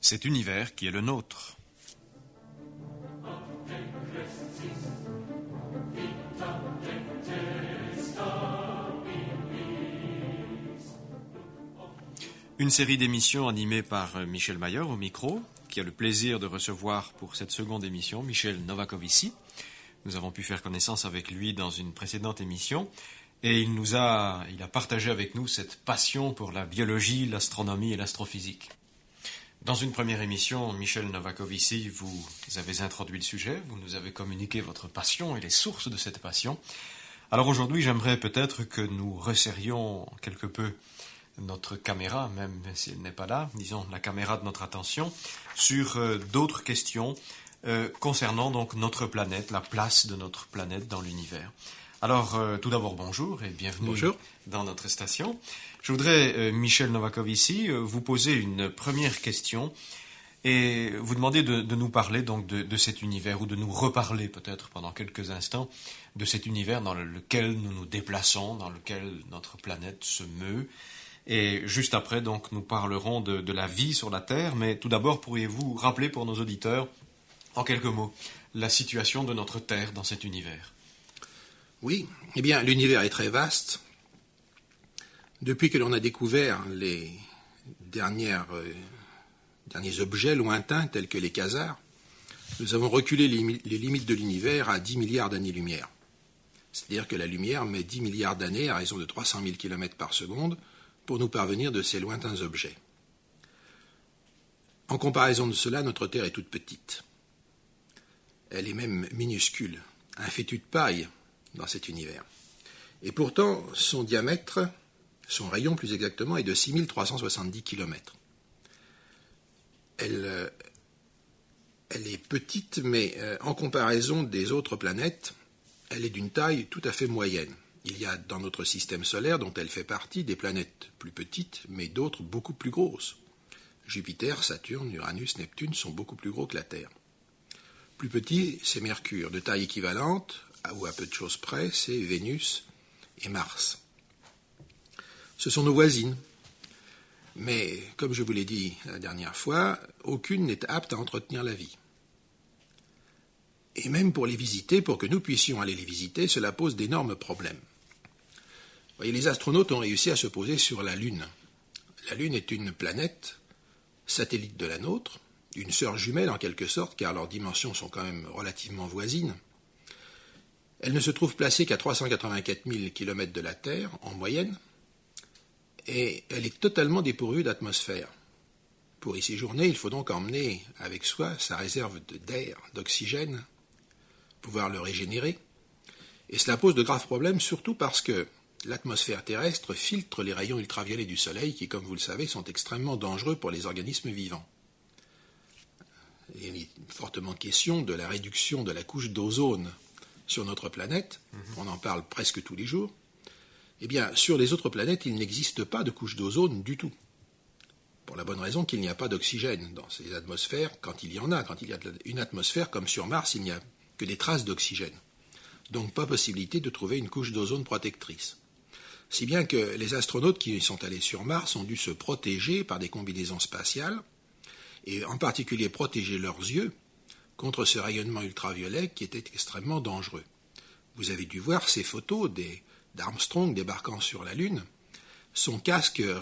cet univers qui est le nôtre. Une série d'émissions animées par Michel Mayer au micro, qui a le plaisir de recevoir pour cette seconde émission Michel Novakovici. Nous avons pu faire connaissance avec lui dans une précédente émission et il a partagé avec nous cette passion pour la biologie, l'astronomie et l'astrophysique. Dans une première émission, Michel Novakovici, vous avez introduit le sujet, vous nous avez communiqué votre passion et les sources de cette passion. Alors aujourd'hui, j'aimerais peut-être que nous resserrions quelque peu notre caméra, même si elle n'est pas là, disons la caméra de notre attention, sur d'autres questions concernant donc notre planète, la place de notre planète dans l'univers. Alors, tout d'abord, bonjour et bienvenue dans notre station. Je voudrais, Michel Novakovici, vous poser une première question et vous demander de nous parler donc de cet univers, ou de nous reparler peut-être pendant quelques instants de cet univers dans lequel nous nous déplaçons, dans lequel notre planète se meut. Et juste après, donc, nous parlerons de la vie sur la Terre, mais tout d'abord, pourriez-vous rappeler pour nos auditeurs, en quelques mots, la situation de notre Terre dans cet univers? Oui, eh bien, l'univers est très vaste. Depuis que l'on a découvert les derniers objets lointains, tels que les quasars, nous avons reculé les limites de l'univers à 10 milliards d'années-lumière. C'est-à-dire que la lumière met 10 milliards d'années, à raison de 300 000 km par seconde, pour nous parvenir de ces lointains objets. En comparaison de cela, notre Terre est toute petite. Elle est même minuscule, un fétu de paille dans cet univers. Et pourtant, son diamètre, son rayon plus exactement, est de 6370 km. Elle est petite, mais en comparaison des autres planètes, elle est d'une taille tout à fait moyenne. Il y a dans notre système solaire, dont elle fait partie, des planètes plus petites, mais d'autres beaucoup plus grosses. Jupiter, Saturne, Uranus, Neptune sont beaucoup plus gros que la Terre. Plus petit, c'est Mercure. De taille équivalente, ou à peu de choses près, c'est Vénus et Mars. Ce sont nos voisines. Mais, comme je vous l'ai dit la dernière fois, aucune n'est apte à entretenir la vie. Et même pour les visiter, pour que nous puissions aller les visiter, cela pose d'énormes problèmes. Vous voyez, les astronautes ont réussi à se poser sur la Lune. La Lune est une planète, satellite de la nôtre, une sœur jumelle en quelque sorte, car leurs dimensions sont quand même relativement voisines. Elle ne se trouve placée qu'à 384 000 km de la Terre, en moyenne, et elle est totalement dépourvue d'atmosphère. Pour y séjourner, il faut donc emmener avec soi sa réserve d'air, d'oxygène, pouvoir le régénérer. Et cela pose de graves problèmes, surtout parce que l'atmosphère terrestre filtre les rayons ultraviolets du Soleil qui, comme vous le savez, sont extrêmement dangereux pour les organismes vivants. Il est fortement question de la réduction de la couche d'ozone sur notre planète. On en parle presque tous les jours. Eh bien, sur les autres planètes, il n'existe pas de couche d'ozone du tout. Pour la bonne raison qu'il n'y a pas d'oxygène dans ces atmosphères, quand il y en a. Quand il y a une atmosphère, comme sur Mars, il n'y a que des traces d'oxygène. Donc pas possibilité de trouver une couche d'ozone protectrice. Si bien que les astronautes qui sont allés sur Mars ont dû se protéger par des combinaisons spatiales, et en particulier protéger leurs yeux contre ce rayonnement ultraviolet qui était extrêmement dangereux. Vous avez dû voir ces photos d'Armstrong débarquant sur la Lune. Son casque